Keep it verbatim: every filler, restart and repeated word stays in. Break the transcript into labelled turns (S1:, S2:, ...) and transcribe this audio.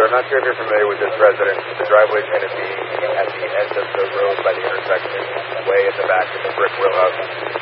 S1: sir. I'm not sure if you're familiar with this residence. The driveway is going to be at the end of the road by the intersection, way at the back of the brick wheel house.